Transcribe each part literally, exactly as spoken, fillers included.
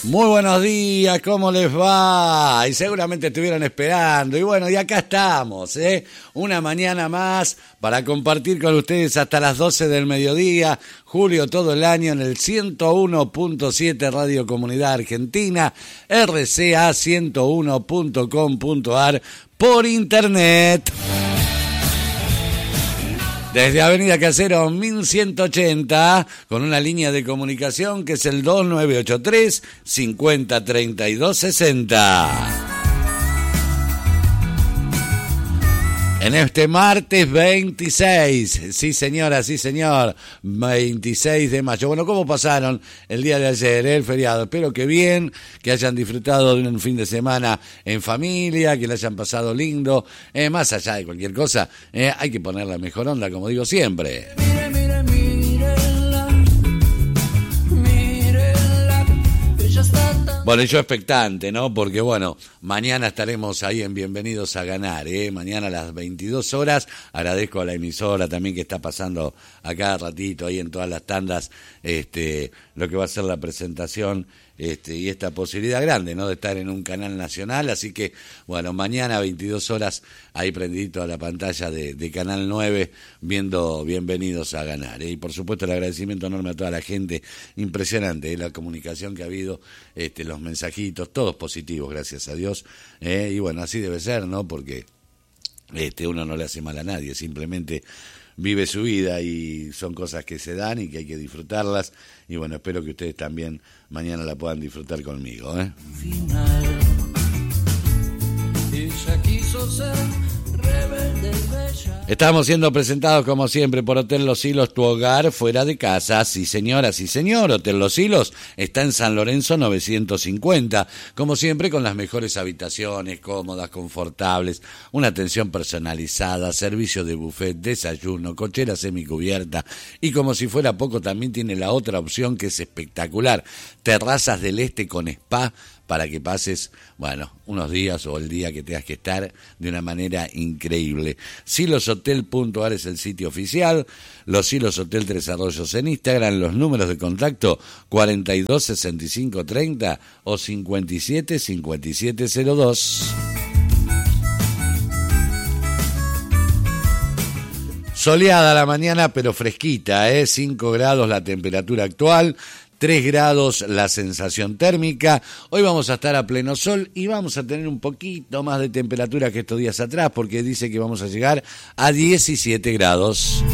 Muy buenos días, ¿cómo les va? Y seguramente estuvieron esperando. Y bueno, y acá estamos, ¿eh? Una mañana más para compartir con ustedes hasta las doce del mediodía. Julio todo el año en el ciento uno punto siete Radio Comunidad Argentina, R C A ciento uno punto com punto a r por internet. Desde Avenida Casero mil ciento ochenta, con una línea de comunicación que es el dos nueve ocho tres, cinco cero, treinta y dos sesenta. En este martes veintiséis, sí señora, sí señor, veintiséis de mayo. Bueno, ¿cómo pasaron el día de ayer, eh, el feriado? Espero que bien, que hayan disfrutado de un fin de semana en familia, que le hayan pasado lindo. Eh, más allá de cualquier cosa, eh, hay que poner la mejor onda, como digo siempre. Mire, mire, mírela, mírela, ella está tan... Bueno, y yo expectante, ¿no? Porque, bueno, mañana estaremos ahí en Bienvenidos a Ganar, ¿eh? Mañana a las veintidós horas. Agradezco a la emisora también que está pasando a cada ratito ahí en todas las tandas, este, lo que va a ser la presentación, este, y esta posibilidad grande, ¿no? De estar en un canal nacional. Así que, bueno, mañana a veintidós horas, ahí prendidito a la pantalla de, de Canal nueve, viendo Bienvenidos a Ganar, ¿eh? Y por supuesto el agradecimiento enorme a toda la gente, impresionante, ¿eh? La comunicación que ha habido, este, los mensajitos, todos positivos, gracias a Dios, ¿eh? Y bueno, así debe ser, ¿no? Porque este, uno no le hace mal a nadie, simplemente vive su vida y son cosas que se dan y que hay que disfrutarlas. Y bueno, espero que ustedes también mañana la puedan disfrutar conmigo, ¿eh? Final. Ella quiso ser rebelde y bella. Estamos siendo presentados como siempre por Hotel Los Hilos, tu hogar fuera de casa. Sí señora, sí señor, Hotel Los Hilos está en San Lorenzo novecientos cincuenta, como siempre con las mejores habitaciones, cómodas, confortables, una atención personalizada, servicio de buffet, desayuno, cochera semicubierta y como si fuera poco también tiene la otra opción que es espectacular, terrazas del este con spa, para que pases, bueno, unos días o el día que tengas que estar de una manera increíble. Siloshotel punto a r es el sitio oficial, Los Silos Hotel Tres Arroyos en Instagram, los números de contacto cuarenta y dos sesenta y cinco treinta o cincuenta y siete cincuenta y siete cero dos. Soleada la mañana, pero fresquita, ¿eh? cinco grados la temperatura actual, tres grados la sensación térmica. Hoy vamos a estar a pleno sol y vamos a tener un poquito más de temperatura que estos días atrás, porque dice que vamos a llegar a diecisiete grados.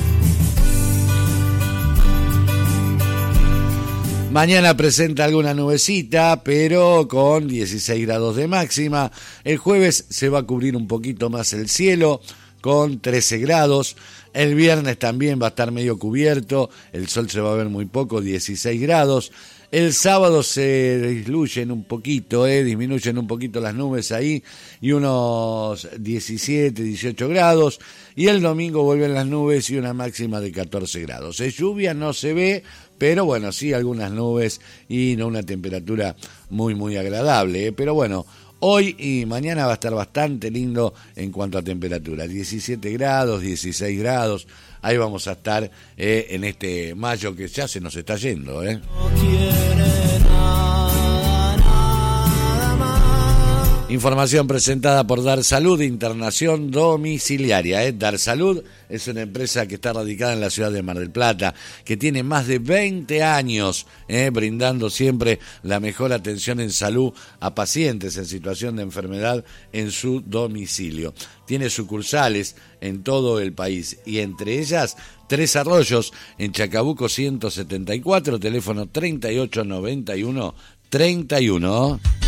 Mañana presenta alguna nubecita, pero con dieciséis grados de máxima. El jueves se va a cubrir un poquito más el cielo, con trece grados. El viernes también va a estar medio cubierto, el sol se va a ver muy poco, dieciséis grados. El sábado se disluyen un poquito, eh, disminuyen un poquito las nubes ahí y unos diecisiete, dieciocho grados. Y el domingo vuelven las nubes y una máxima de catorce grados. Es lluvia, no se ve, pero bueno, sí algunas nubes y no una temperatura muy, muy agradable, eh, pero bueno. Hoy y mañana va a estar bastante lindo en cuanto a temperatura, diecisiete grados, dieciséis grados, ahí vamos a estar eh, en este mayo que ya se nos está yendo, ¿eh? No quiere nada, nada más. Información presentada por Dar Salud, Internación Domiciliaria, ¿eh? Dar Salud es una empresa que está radicada en la ciudad de Mar del Plata, que tiene más de veinte años eh, brindando siempre la mejor atención en salud a pacientes en situación de enfermedad en su domicilio. Tiene sucursales en todo el país y entre ellas Tres Arroyos en Chacabuco ciento setenta y cuatro, teléfono treinta y ocho noventa y uno treinta y uno.